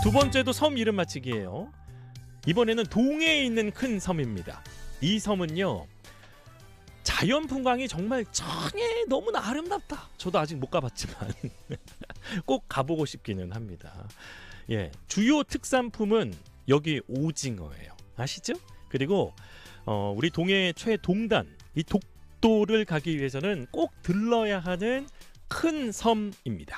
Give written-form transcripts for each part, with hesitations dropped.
두 번째도 섬 이름 맞히기예요. 이번에는 동해에 있는 큰 섬입니다. 이 섬은요, 자연 풍광이 정말 천에 너무나 아름답다. 저도 아직 못 가봤지만 꼭 가보고 싶기는 합니다. 예, 주요 특산품은 여기 오징어예요. 아시죠? 그리고 우리 동해 최동단, 이 독도를 가기 위해서는 꼭 들러야 하는 큰 섬입니다.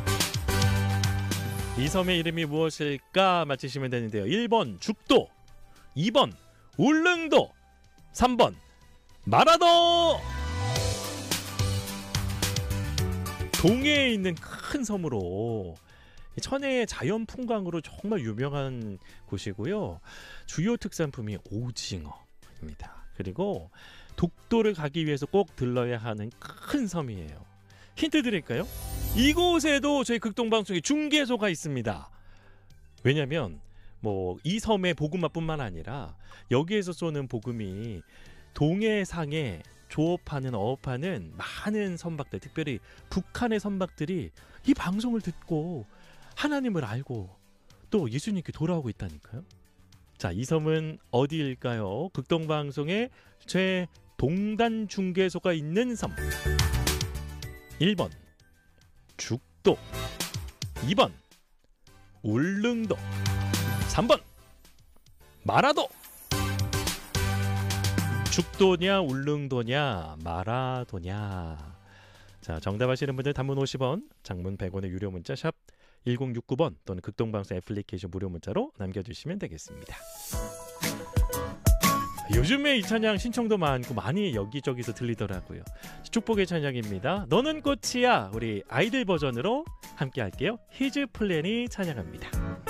이 섬의 이름이 무엇일까 맞히시면 되는데요. 1번 죽도, 2번 울릉도, 3번 마라도. 동해에 있는 큰 섬으로 천혜의 자연 풍광으로 정말 유명한 곳이고요. 주요 특산품이 오징어입니다. 그리고 독도를 가기 위해서 꼭 들러야 하는 큰 섬이에요. 힌트 드릴까요? 이곳에도 저희 극동방송에 중개소가 있습니다. 왜냐면 이 섬의 복음화뿐만 아니라 여기에서 쏘는 복음이 동해상에 조업하는 어업하는 많은 선박들, 특별히 북한의 선박들이 이 방송을 듣고 하나님을 알고 또 예수님께 돌아오고 있다니까요. 자, 이 섬은 어디일까요? 극동방송의 최동단 중개소가 있는 섬. 1번 죽도, 2번 울릉도, 3번 마라도. 죽도냐 울릉도냐 마라도냐. 자, 정답하시는 분들 단문 50원, 장문 100원의 유료 문자 샵 1069번 또는 극동방송 애플리케이션 무료 문자로 남겨주시면 되겠습니다. 요즘에 이 찬양 신청도 많고 많이 여기저기서 들리더라고요. 축복의 찬양입니다. 너는 꽃이야. 우리 아이들 버전으로 함께 할게요. 히즈 플랜이 찬양합니다.